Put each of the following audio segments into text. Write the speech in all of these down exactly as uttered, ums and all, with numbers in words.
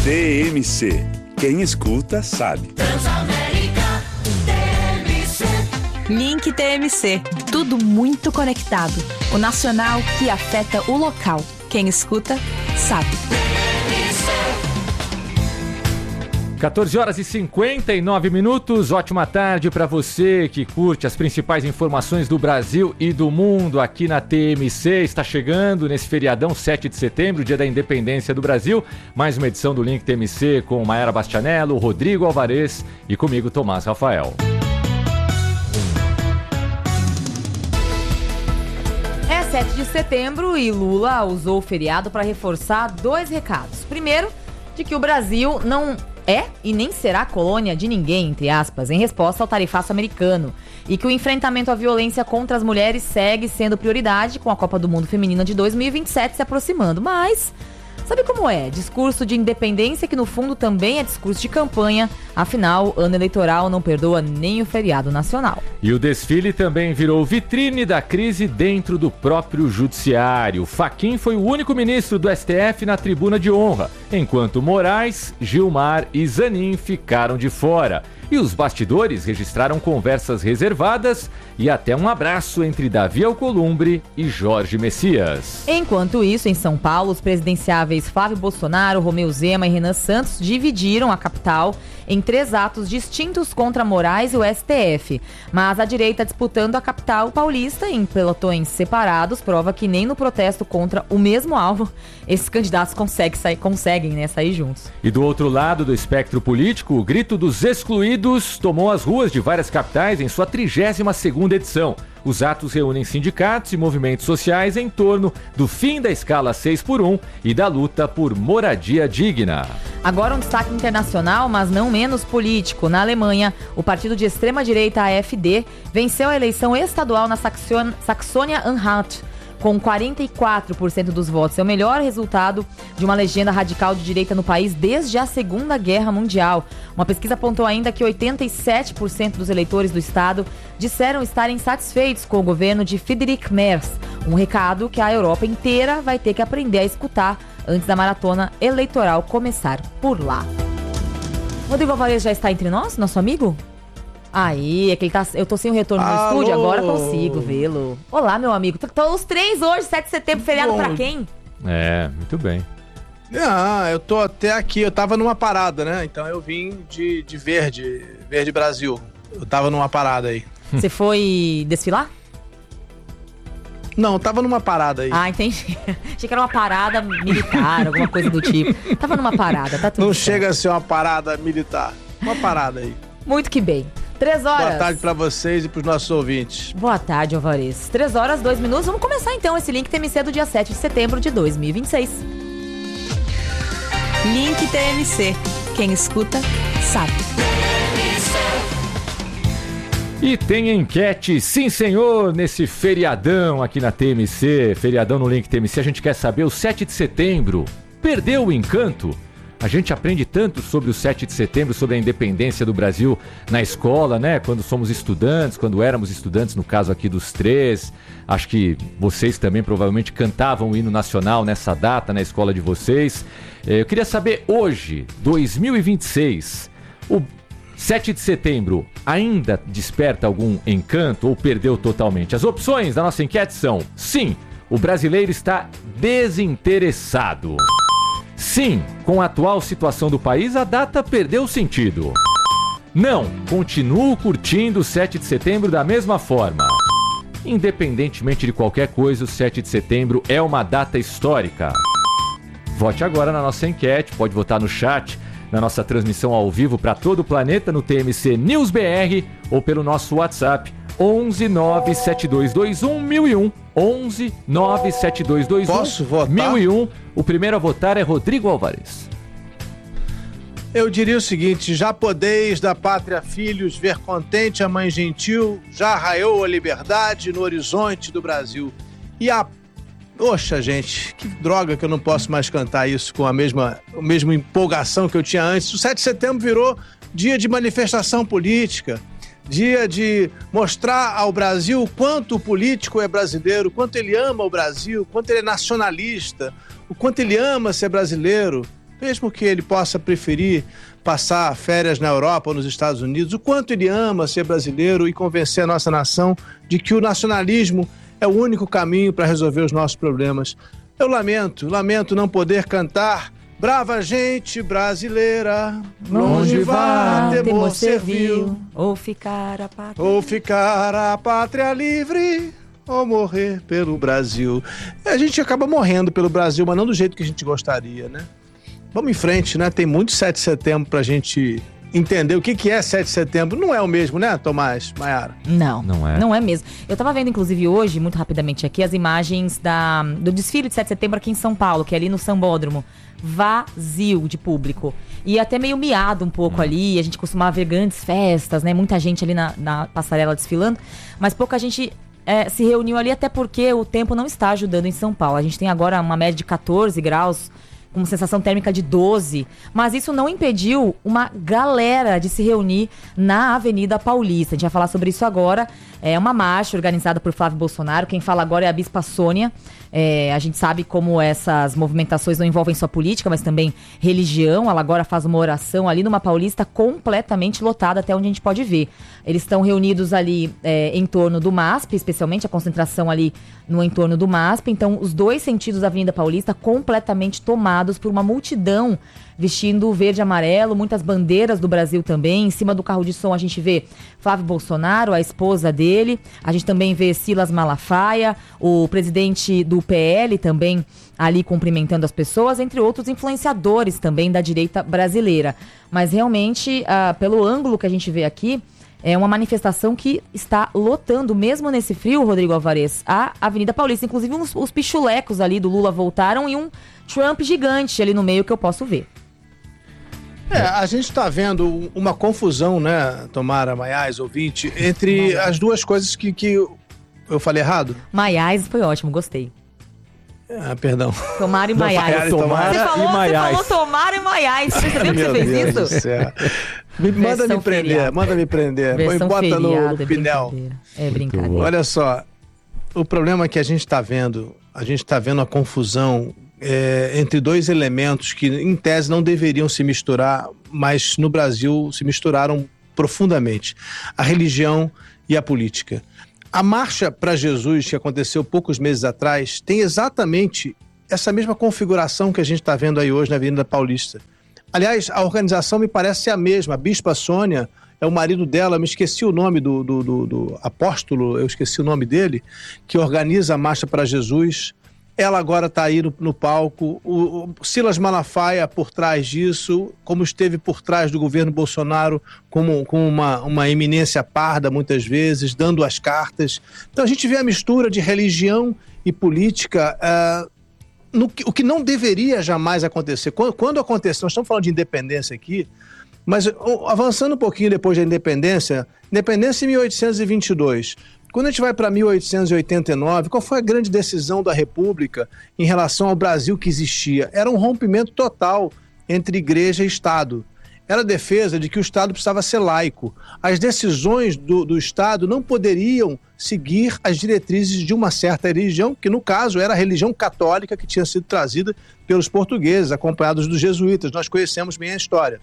T M C. Quem escuta sabe. Transamérica T M C. Link T M C. Tudo muito conectado. O nacional que afeta o local. Quem escuta sabe. quatorze horas e cinquenta e nove minutos, ótima tarde para você que curte as principais informações do Brasil e do mundo aqui na T M C. Está chegando nesse feriadão sete de setembro, dia da independência do Brasil, mais uma edição do Link T M C com Mayara Bastianello, Rodrigo Alvarez e comigo Tomás Rafael. É sete de setembro e Lula usou o feriado para reforçar dois recados. Primeiro, de que o Brasil não é e nem será colônia de ninguém, entre aspas, em resposta ao tarifaço americano. E que o enfrentamento à violência contra as mulheres segue sendo prioridade com a Copa do Mundo Feminina de dois mil e vinte e sete se aproximando. Mas sabe como é? Discurso de independência que no fundo também é discurso de campanha. Afinal, ano eleitoral não perdoa nem o feriado nacional. E o desfile também virou vitrine da crise dentro do próprio judiciário. Fachin foi o único ministro do S T F na tribuna de honra, enquanto Moraes, Gilmar e Zanin ficaram de fora. E os bastidores registraram conversas reservadas e até um abraço entre Davi Alcolumbre e Jorge Messias. Enquanto isso, em São Paulo, os presidenciáveis Flávio Bolsonaro, Romeu Zema e Renan Santos dividiram a capital em três atos distintos contra Moraes e o S T F. Mas a direita disputando a capital paulista em pelotões separados prova que nem no protesto contra o mesmo alvo esses candidatos conseguem sair, conseguem, né, sair juntos. E do outro lado do espectro político, o grito dos excluídos tomou as ruas de várias capitais em sua trigésima segunda edição. Os atos reúnem sindicatos e movimentos sociais em torno do fim da escala seis por um e da luta por moradia digna. Agora um destaque internacional, mas não menos político. Na Alemanha, o partido de extrema-direita A F D venceu a eleição estadual na Saxônia-Anhalt com quarenta e quatro por cento dos votos. É o melhor resultado de uma legenda radical de direita no país desde a Segunda Guerra Mundial. Uma pesquisa apontou ainda que oitenta e sete por cento dos eleitores do estado disseram estarem satisfeitos com o governo de Friedrich Merz. Um recado que a Europa inteira vai ter que aprender a escutar antes da maratona eleitoral começar por lá. Rodrigo Alvarez já está entre nós, nosso amigo? Aí, é que ele tá, eu tô sem o retorno Alô. no estúdio, agora consigo vê-lo. Olá, meu amigo. Estão os três hoje, sete de setembro, feriado Bom. pra quem? É, muito bem. Ah, eu tô até aqui, eu tava numa parada, né? Então eu vim de, de Verde, Verde Brasil. Eu tava numa parada aí. Você foi desfilar? Não, eu tava numa parada aí. Ah, entendi. Achei que era uma parada militar, alguma coisa do tipo. Tava numa parada, tá tudo Não certo. chega a ser uma parada militar. Uma parada aí. Muito que bem. Três horas. Boa tarde pra vocês e pros nossos ouvintes. Boa tarde, Alvarez. Três horas, dois minutos. Vamos começar então esse Link T M C do dia sete de setembro de dois mil e vinte e seis. Link T M C. Quem escuta sabe. E tem enquete, sim senhor, nesse feriadão aqui na T M C, feriadão no Link T M C. A gente quer saber, o sete de setembro perdeu o encanto? A gente aprende tanto sobre o sete de setembro, sobre a independência do Brasil na escola, né? Quando somos estudantes, quando éramos estudantes, no caso aqui dos três. Acho que vocês também provavelmente cantavam o hino nacional nessa data na escola de vocês. Eu queria saber hoje, dois mil e vinte e seis, o sete de setembro ainda desperta algum encanto ou perdeu totalmente? As opções da nossa enquete são: sim, o brasileiro está desinteressado. Sim, com a atual situação do país, a data perdeu sentido. Não, continuo curtindo o sete de setembro da mesma forma. Independentemente de qualquer coisa, o sete de setembro é uma data histórica. Vote agora na nossa enquete, pode votar no chat, na nossa transmissão ao vivo para todo o planeta no T M C News B R ou pelo nosso WhatsApp onze nove sete dois dois um mil e um. onze nove sete dois dois um Posso votar? mil e um. O primeiro a votar é Rodrigo Alvarez. Eu diria o seguinte: já podeis da pátria filhos ver contente a mãe gentil, já raiou a liberdade no horizonte do Brasil. E a... Poxa, gente, que droga que eu não posso mais cantar isso com a mesma, a mesma empolgação que eu tinha antes. O sete de setembro virou dia de manifestação política, dia de mostrar ao Brasil o quanto o político é brasileiro, o quanto ele ama o Brasil, o quanto ele é nacionalista, o quanto ele ama ser brasileiro. mesmo que ele possa preferir passar férias na Europa ou nos Estados Unidos, o quanto ele ama ser brasileiro e convencer a nossa nação de que o nacionalismo é o único caminho para resolver os nossos problemas. Eu lamento, lamento não poder cantar brava gente brasileira, longe vá, temor servil, ou ficar a pátria, ou ficar a pátria livre, ou morrer pelo Brasil. A gente acaba morrendo pelo Brasil, mas não do jeito que a gente gostaria, né? Vamos em frente, né? Tem muito sete de setembro pra gente entender o que, que é sete de setembro. Não é o mesmo, né, Tomás, Maiara? Não, Não é. não é mesmo. Eu tava vendo, inclusive, hoje, muito rapidamente aqui, as imagens da, do desfile de sete de setembro aqui em São Paulo, que é ali no Sambódromo. Vazio de público. E até meio miado um pouco hum. ali. A gente costumava ver grandes festas, né? Muita gente ali na, na passarela desfilando. Mas pouca gente é, se reuniu ali, até porque o tempo não está ajudando em São Paulo. A gente tem agora uma média de catorze graus, com sensação térmica de doze, mas isso não impediu uma galera de se reunir na Avenida Paulista. A gente vai falar sobre isso agora. É uma marcha organizada por Flávio Bolsonaro. Quem fala agora é a Bispa Sônia. É, a gente sabe como essas movimentações não envolvem só política, mas também religião. Ela agora faz uma oração ali numa Paulista completamente lotada, até onde a gente pode ver. Eles estão reunidos ali é, em torno do M A S P, especialmente a concentração ali no entorno do M A S P. Então, os dois sentidos da Avenida Paulista completamente tomados por uma multidão vestindo verde e amarelo, muitas bandeiras do Brasil também. Em cima do carro de som a gente vê Flávio Bolsonaro, a esposa dele. A gente também vê Silas Malafaia, o presidente do P L também ali cumprimentando as pessoas, entre outros influenciadores também da direita brasileira. Mas realmente, ah, pelo ângulo que a gente vê aqui, é uma manifestação que está lotando, mesmo nesse frio, Rodrigo Alvarez, a Avenida Paulista. Inclusive uns, os pichulecos ali do Lula voltaram e um Trump gigante ali no meio que eu posso ver. É, a gente está vendo uma confusão, né, Tomara, Maiás, ouvinte, entre as duas coisas que, que eu falei errado. Maiás foi ótimo, gostei. Ah, perdão. Tomara e Maiás. Tomara Você falou, e Maiás. Você falou Tomara e Maiás. Você sabia que você fez Deus isso? Do céu. Me, manda me prender, feriado. manda me prender. Põe Versão bota no, feriado, no é pinel. brincadeira. É brincadeira. Olha só, o problema é que a gente está vendo, a gente está vendo a confusão é, entre dois elementos que, em tese, não deveriam se misturar, mas no Brasil se misturaram profundamente: a religião e a política. A Marcha para Jesus, que aconteceu poucos meses atrás, tem exatamente essa mesma configuração que a gente está vendo aí hoje na Avenida Paulista. Aliás, a organização me parece ser a mesma. A Bispa Sônia é o marido dela, me esqueci o nome do, do, do, do apóstolo, eu esqueci o nome dele, que organiza a Marcha para Jesus. Ela agora está aí no, no palco. O, o Silas Malafaia por trás disso, como esteve por trás do governo Bolsonaro, como, como uma, uma eminência parda muitas vezes, dando as cartas. Então a gente vê a mistura de religião e política, uh, no que, o que não deveria jamais acontecer. Quando, quando aconteceu, nós estamos falando de independência aqui, mas uh, avançando um pouquinho depois da independência, independência em mil oitocentos e vinte e dois... Quando a gente vai para mil oitocentos e oitenta e nove, qual foi a grande decisão da República em relação ao Brasil que existia? Era um rompimento total entre igreja e Estado. Era a defesa de que o Estado precisava ser laico. As decisões do, do Estado não poderiam seguir as diretrizes de uma certa religião, que no caso era a religião católica que tinha sido trazida pelos portugueses, acompanhados dos jesuítas. Nós conhecemos bem a história.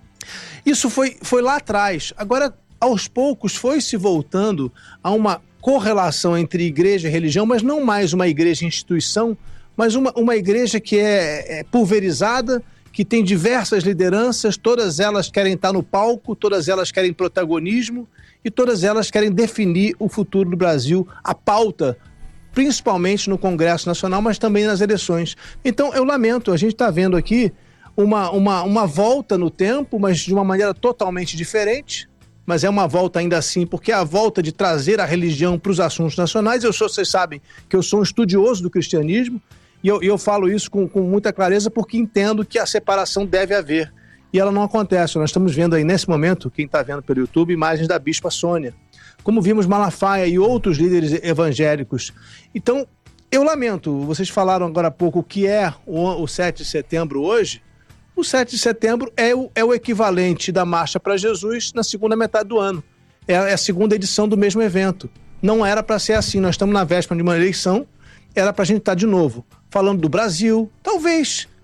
Isso foi, foi lá atrás. Agora, aos poucos foi se voltando a uma correlação entre igreja e religião, mas não mais uma igreja instituição, mas uma, uma igreja que é, é pulverizada, que tem diversas lideranças, todas elas querem estar no palco, todas elas querem protagonismo e todas elas querem definir o futuro do Brasil, a pauta, principalmente no Congresso Nacional, mas também nas eleições. Então eu lamento, a gente está vendo aqui uma, uma, uma volta no tempo, mas de uma maneira totalmente diferente. Mas é uma volta ainda assim, porque é a volta de trazer a religião para os assuntos nacionais. Eu sou, vocês sabem que eu sou um estudioso do cristianismo, e eu, eu falo isso com, com muita clareza porque entendo que a separação deve haver, e ela não acontece. Nós estamos vendo aí nesse momento, quem está vendo pelo YouTube, imagens da Bispa Sônia, como vimos Malafaia e outros líderes evangélicos. Então, eu lamento, vocês falaram agora há pouco o que é o, o sete de setembro hoje. O sete de setembro é o, é o equivalente da Marcha para Jesus na segunda metade do ano. É a segunda edição do mesmo evento. Não era para ser assim. Nós estamos na véspera de uma eleição, era para a gente estar de novo falando do Brasil, talvez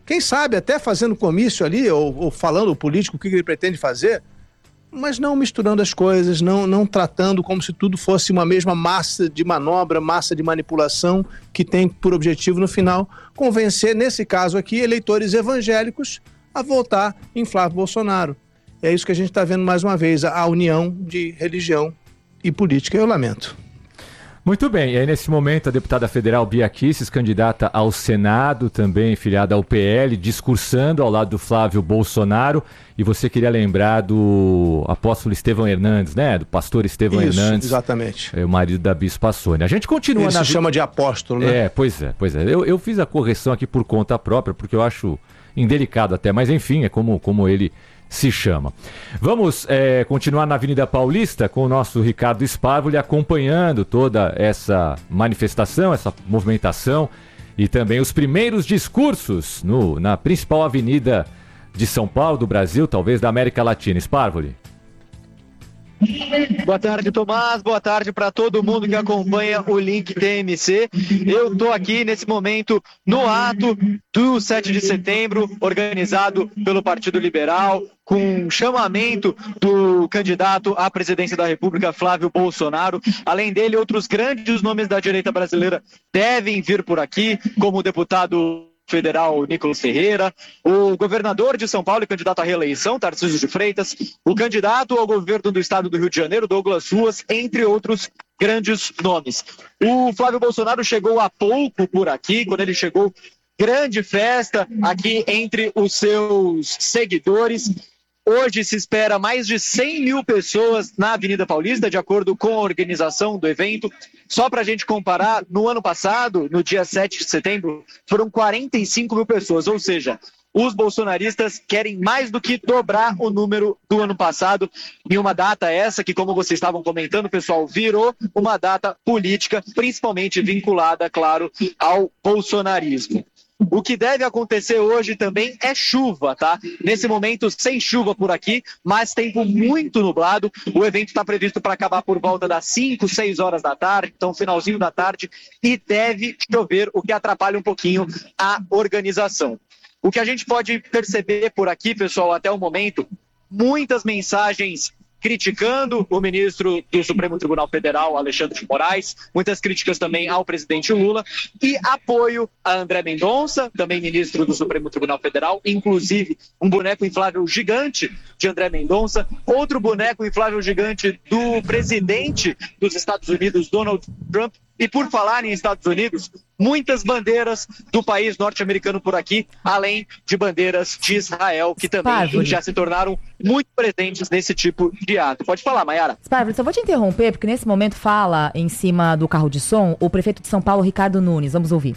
quem sabe até fazendo comício ali, ou, ou falando o político o que ele pretende fazer, mas não misturando as coisas, não, não tratando como se tudo fosse uma mesma massa de manobra, massa de manipulação, que tem por objetivo, no final, convencer, nesse caso aqui, eleitores evangélicos a votar em Flávio Bolsonaro. É isso que a gente está vendo mais uma vez, a união de religião e política. Eu lamento. Muito bem, e aí nesse momento a deputada federal Bia Kicis, candidata ao Senado, também filiada ao P L, discursando ao lado do Flávio Bolsonaro, e você queria lembrar do apóstolo Estevão Hernandes, né? Do pastor Estevão Isso, Hernandes. Exatamente. É o marido da Bispa Sônia. A gente continua Ele na... se chama de apóstolo, né? É, pois é, pois é. Eu, eu fiz a correção aqui por conta própria, porque eu acho indelicado até, mas enfim, é como, como ele se chama. Vamos é, continuar na Avenida Paulista com o nosso Ricardo Sparvoli acompanhando toda essa manifestação, essa movimentação e também os primeiros discursos no, na principal avenida de São Paulo, do Brasil, talvez da América Latina. Sparvoli. Boa tarde, Tomás. Boa tarde para todo mundo que acompanha o Link T M C. Eu estou aqui nesse momento no ato do sete de setembro, organizado pelo Partido Liberal, com chamamento do candidato à presidência da República, Flávio Bolsonaro. Além dele, outros grandes nomes da direita brasileira devem vir por aqui, como o deputado federal Nicolas Ferreira, o governador de São Paulo e candidato à reeleição, Tarcísio de Freitas, o candidato ao governo do estado do Rio de Janeiro, Douglas Ruas, entre outros grandes nomes. O Flávio Bolsonaro chegou há pouco por aqui, quando ele chegou, grande festa aqui entre os seus seguidores. Hoje se espera mais de cem mil pessoas na Avenida Paulista, de acordo com a organização do evento. Só para a gente comparar, no ano passado, no dia sete de setembro, foram quarenta e cinco mil pessoas, ou seja, os bolsonaristas querem mais do que dobrar o número do ano passado, em uma data essa que, como vocês estavam comentando, pessoal, virou uma data política, principalmente vinculada, claro, ao bolsonarismo. O que deve acontecer hoje também é chuva, tá? Nesse momento, sem chuva por aqui, mas tempo muito nublado. O evento está previsto para acabar por volta das cinco, seis horas da tarde, então finalzinho da tarde, e deve chover, o que atrapalha um pouquinho a organização. O que a gente pode perceber por aqui, pessoal, até o momento, muitas mensagens criticando o ministro do Supremo Tribunal Federal, Alexandre de Moraes, muitas críticas também ao presidente Lula e apoio a André Mendonça, também ministro do Supremo Tribunal Federal, inclusive um boneco inflável gigante de André Mendonça, outro boneco inflável gigante do presidente dos Estados Unidos, Donald Trump. E por falar em Estados Unidos, muitas bandeiras do país norte-americano por aqui, além de bandeiras de Israel, que também Sparvoli. já se tornaram muito presentes nesse tipo de ato. Pode falar, Mayara. Sparvoli, só vou te interromper, porque nesse momento fala em cima do carro de som o prefeito de São Paulo, Ricardo Nunes. Vamos ouvir.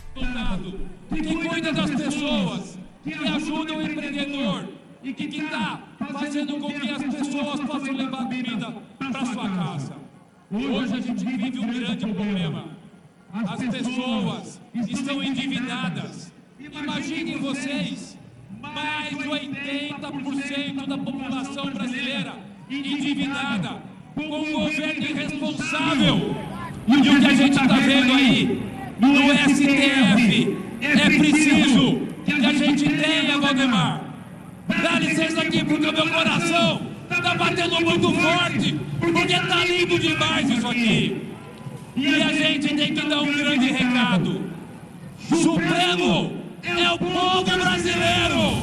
Que cuida das pessoas, que ajuda o empreendedor e que está fazendo com que as pessoas possam levar comida para sua casa. Hoje a gente vive um grande problema. As pessoas estão endividadas. Imaginem vocês, mais de oitenta por cento da população brasileira endividada, com um governo irresponsável. E o que a gente está vendo aí no S T F é preciso que a gente tenha, Valdemar. Dá licença aqui porque o meu coração está batendo muito forte, porque está lindo demais isso aqui. E a gente tem que dar um grande recado. Supremo é o povo brasileiro.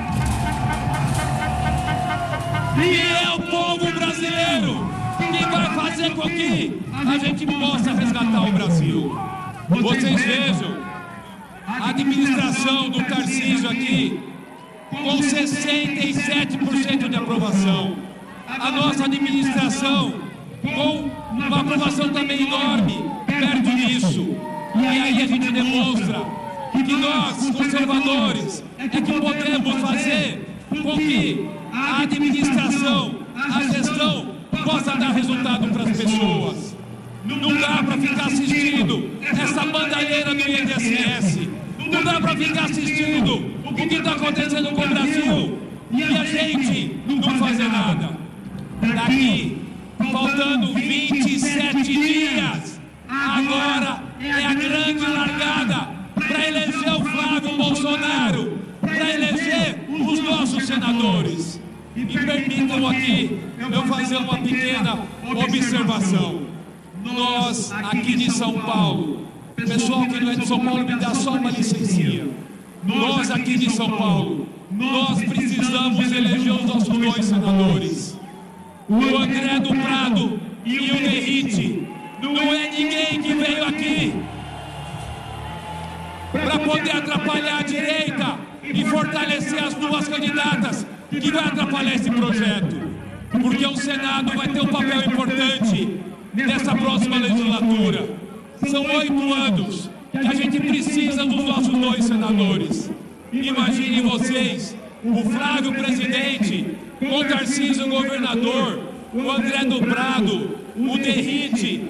E é o povo brasileiro que vai fazer com que a gente possa resgatar o Brasil. Vocês vejam a administração do Tarcísio aqui com sessenta e sete por cento de aprovação. A nossa administração com uma aprovação também enorme, perto disso. E aí a gente demonstra que nós, conservadores, é que podemos fazer com que a administração, a gestão, possa dar resultado para as pessoas. Não dá para ficar assistindo essa bandalheira do I N S S. Não dá para ficar assistindo o que está acontecendo com o Brasil e a gente não fazer nada. Daqui, faltando vinte e sete dias, agora é a grande largada para eleger o Flávio Bolsonaro, para nossos senadores. E permitam aqui eu fazer uma pequena observação. Nós, aqui de São Paulo, pessoal que não é de São Paulo, me dá só uma licencinha. Nós, aqui de São Paulo, nós precisamos eleger os nossos dois senadores. O André do Prado e o Derrite. Não é ninguém que veio aqui para poder atrapalhar a direita e fortalecer as duas candidatas que vai atrapalhar esse projeto. Porque o Senado vai ter um papel importante nessa próxima legislatura. São oito anos que a gente precisa dos nossos dois senadores. Imaginem vocês, o Flávio presidente, o Tarcísio governador, o André do Prado, o Derrite.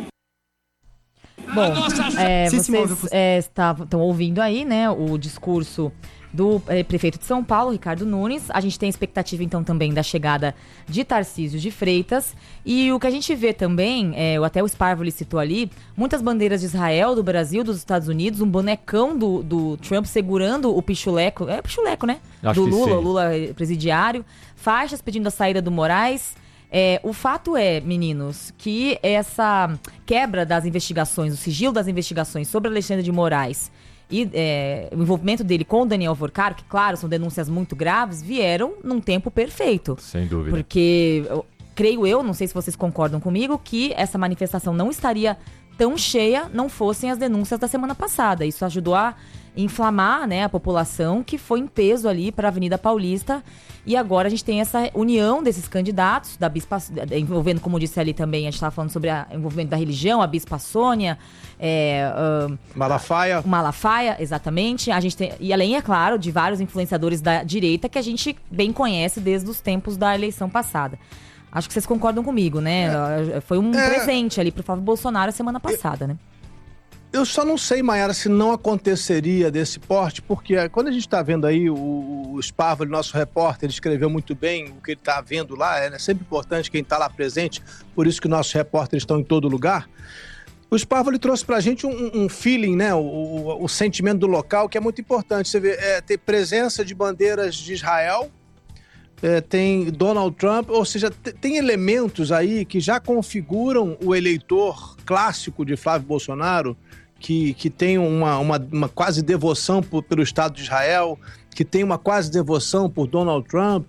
Bom, nossa... é, Sim, vocês Simone, é, estão ouvindo aí, né, o discurso do é, prefeito de São Paulo, Ricardo Nunes. A gente tem expectativa, então, também da chegada de Tarcísio de Freitas. E o que a gente vê também, é, até o Sparvoli citou ali, muitas bandeiras de Israel, do Brasil, dos Estados Unidos, um bonecão do, do Trump segurando o pichuleco, é pichuleco, né? Acho do que Lula, sim. o Lula presidiário, faixas pedindo a saída do Moraes. É, o fato é, meninos, que essa quebra das investigações, o sigilo das investigações sobre Alexandre de Moraes e é, o envolvimento dele com o Daniel Vorcaro, que, claro, são denúncias muito graves, vieram num tempo perfeito. Sem dúvida. Porque, eu, creio eu, não sei se vocês concordam comigo, que essa manifestação não estaria tão cheia não fossem as denúncias da semana passada. Isso ajudou a inflamar, né, a população que foi em peso ali para a Avenida Paulista. E agora a gente tem essa união desses candidatos, da Bispa, envolvendo, como disse ali também, a gente estava falando sobre o envolvimento da religião, a Bispa Sônia, é, uh, Malafaia. o Malafaia, exatamente. A gente tem, e além, é claro, de vários influenciadores da direita que a gente bem conhece desde os tempos da eleição passada. Acho que vocês concordam comigo, né? É. Foi um é. presente ali pro Flávio Bolsonaro semana passada, né? Eu só não sei, Mayara, se não aconteceria desse porte, porque quando a gente está vendo aí o, o Sparvoli, nosso repórter, ele escreveu muito bem o que ele está vendo lá, é né? Sempre importante quem está lá presente, por isso que nossos repórteres estão em todo lugar. O Sparvoli trouxe pra gente um, um feeling, né? O, o, o sentimento do local, que é muito importante. Você vê, é, ter presença de bandeiras de Israel, é, tem Donald Trump, ou seja, t- tem elementos aí que já configuram o eleitor clássico de Flávio Bolsonaro, que, que tem uma, uma, uma quase devoção por, pelo Estado de Israel, que tem uma quase devoção por Donald Trump,